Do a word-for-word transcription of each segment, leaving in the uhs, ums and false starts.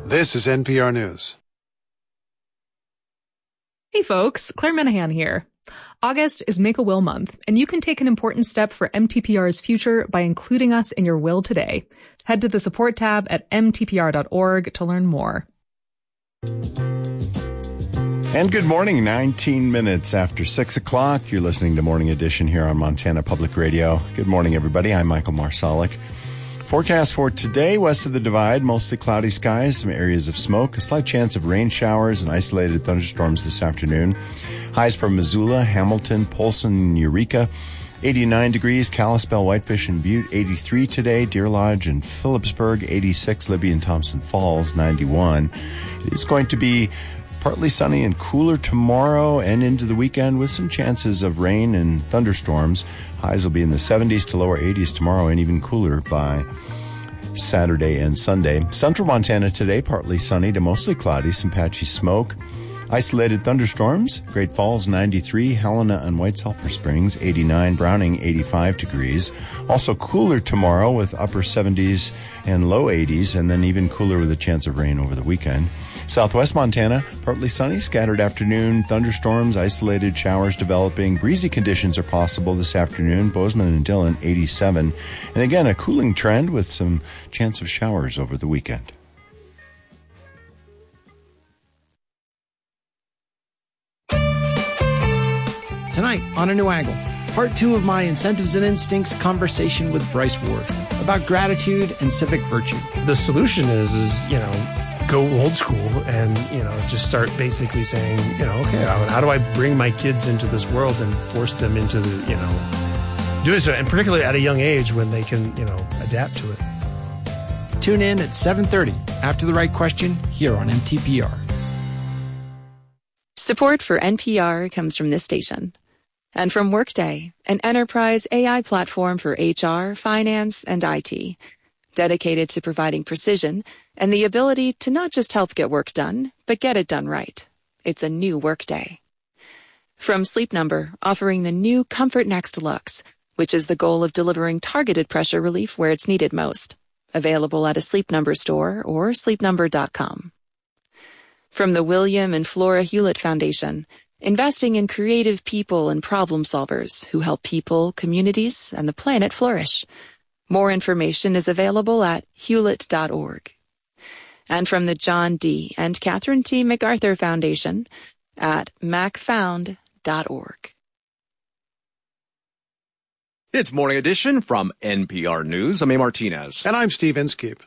This is N P R News. Hey folks, Claire Minahan here. August is Make-A-Will Month, and you can take an important step for M T P R's future by including us in your will today. Head to the support tab at m t p r dot org to learn more. And good morning, nineteen minutes after six o'clock. You're listening to Morning Edition here on Montana Public Radio. Good morning, everybody. I'm Michael Marsalic. Forecast for today, west of the Divide, mostly cloudy skies, some areas of smoke, a slight chance of rain showers and isolated thunderstorms this afternoon. Highs for Missoula, Hamilton, Polson, and Eureka. eighty-nine degrees, Kalispell, Whitefish, and Butte. eighty-three today, Deer Lodge and Phillipsburg. eighty-six, Libby and Thompson Falls. ninety-one. It's going to be partly sunny and cooler tomorrow and into the weekend with some chances of rain and thunderstorms. Highs will be in the seventies to lower eighties tomorrow and even cooler by Saturday and Sunday. Central Montana today, partly sunny to mostly cloudy, some patchy smoke. Isolated thunderstorms, Great Falls ninety-three, Helena and White Sulphur Springs eighty-nine, Browning eighty-five degrees. Also cooler tomorrow with upper seventies and low eighties, and then even cooler with a chance of rain over the weekend. Southwest Montana, partly sunny, scattered afternoon, thunderstorms, isolated showers developing. Breezy conditions are possible this afternoon. Bozeman and Dillon, eighty-seven. And again, a cooling trend with some chance of showers over the weekend. Tonight on A New Angle, part two of my Incentives and Instincts conversation with Bryce Ward about gratitude and civic virtue. The solution is, is, you know, go old school and, you know, just start basically saying, you know, okay, how do I bring my kids into this world and force them into the, you know, doing so, and particularly at a young age when they can, you know, adapt to it. Tune in at seven thirty after the right question here on M T P R. Support for N P R comes from this station. And from Workday, an enterprise A I platform for H R, finance, and I T, dedicated to providing precision and the ability to not just help get work done, but get it done right. It's a new Workday. From Sleep Number, offering the new Comfort Next Luxe, which is the goal of delivering targeted pressure relief where it's needed most. Available at a Sleep Number store or sleep number dot com. From the William and Flora Hewlett Foundation, investing in creative people and problem solvers who help people, communities, and the planet flourish. More information is available at hewlett dot org. And from the John D. and Catherine T. MacArthur Foundation at mac found dot org. It's Morning Edition from N P R News. I'm A. Martinez. And I'm Steve Inskeep.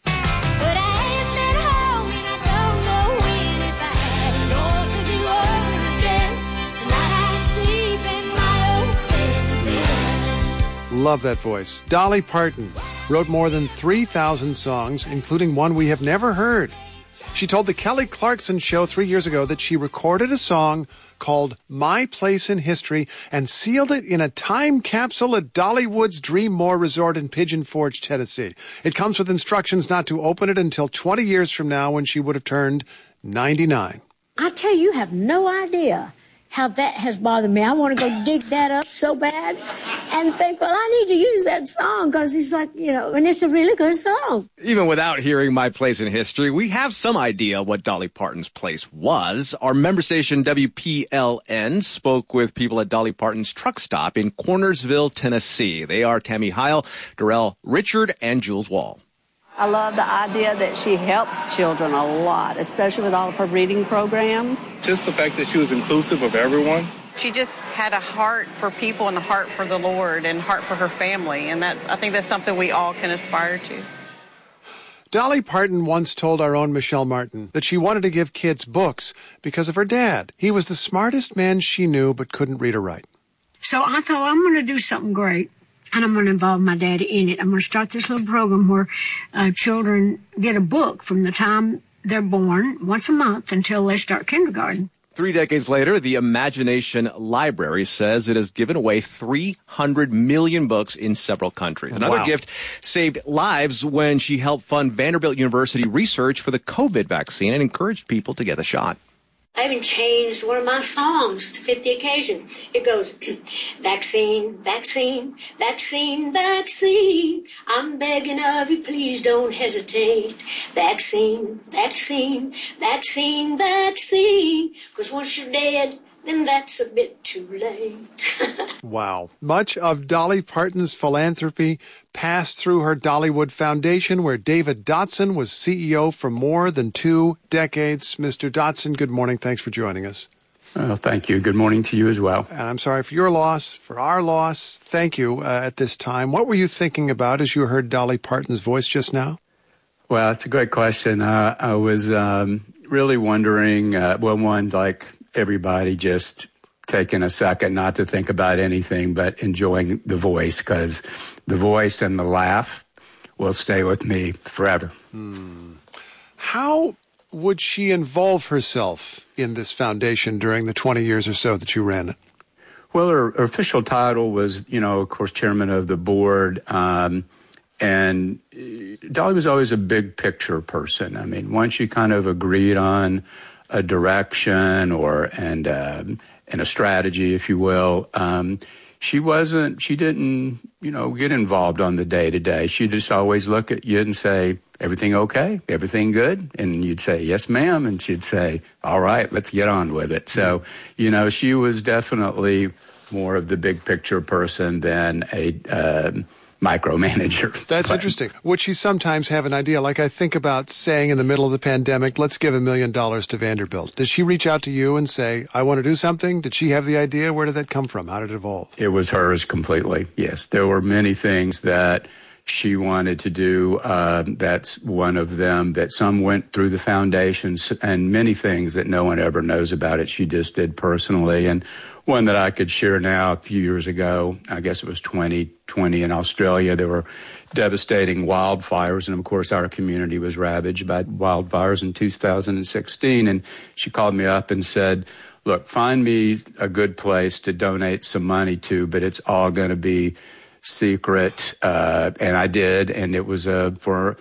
Love that voice. Dolly Parton wrote more than three thousand songs, including one we have never heard. She told the Kelly Clarkson Show three years ago that she recorded a song called My Place in History and sealed it in a time capsule at Dollywood's Dream More Resort in Pigeon Forge, Tennessee. It comes with instructions not to open it until twenty years from now when she would have turned ninety-nine. I tell you, you have no idea how that has bothered me. I want to go dig that up so bad and think, well, I need to use that song because it's like, you know, and it's a really good song. Even without hearing My Place in History, we have some idea what Dolly Parton's place was. Our member station W P L N spoke with people at Dolly Parton's truck stop in Cornersville, Tennessee. They are Tammy Heil, Darrell Richard, and Jules Wall. I love the idea that she helps children a lot, especially with all of her reading programs. Just the fact that she was inclusive of everyone. She just had a heart for people and a heart for the Lord and heart for her family, and that's I think that's something we all can aspire to. Dolly Parton once told our own Michelle Martin that she wanted to give kids books because of her dad. He was the smartest man she knew but couldn't read or write. So I thought, I'm going to do something great. And I'm going to involve my daddy in it. I'm going to start this little program where uh, children get a book from the time they're born, once a month, until they start kindergarten. Three decades later, the Imagination Library says it has given away three hundred million books in several countries. Another Wow. gift saved lives when she helped fund Vanderbilt University research for the COVID vaccine and encouraged people to get the shot. I even changed one of my songs to fit the occasion. It goes, vaccine, vaccine, vaccine, vaccine. I'm begging of you, please don't hesitate. Vaccine, vaccine, vaccine, vaccine. Because once you're dead, then that's a bit too late. Wow. Much of Dolly Parton's philanthropy passed through her Dollywood Foundation, where David Dotson was C E O for more than two decades. Mister Dotson, good morning. Thanks for joining us. Well, thank you. Good morning to you as well. And I'm sorry for your loss, for our loss. Thank you uh, at this time. What were you thinking about as you heard Dolly Parton's voice just now? Well, it's a great question. Uh, I was um, really wondering, uh, well, one, like everybody, just taking a second not to think about anything but enjoying the voice, because the voice and the laugh will stay with me forever. Hmm. How would she involve herself in this foundation during the twenty years or so that you ran it? Well, her, her official title was, you know, of course, chairman of the board. Um, and Dolly was always a big picture person. I mean, once you kind of agreed on a direction or and um, and a strategy, if you will, um, she wasn't. She didn't, you know, get involved on the day to day. She just always look at you and say, "Everything okay? Everything good?" And you'd say, "Yes, ma'am." And she'd say, "All right, let's get on with it." So, you know, she was definitely more of the big picture person than a uh, micromanager. That's but, interesting. Would she sometimes have an idea? Like I think about saying in the middle of the pandemic, let's give a million dollars to Vanderbilt. Did she reach out to you and say, I want to do something? Did she have the idea? Where did that come from? How did it evolve? It was hers completely, yes. There were many things that she wanted to do. Uh, that's one of them, that some went through the foundations, and many things that no one ever knows about it she just did personally. And one that I could share now, a few years ago, I guess it was twenty twenty in Australia, there were devastating wildfires. And of course, our community was ravaged by wildfires in two thousand sixteen. And she called me up and said, look, find me a good place to donate some money to, but it's all going to be secret. Uh, and I did. And it was uh, for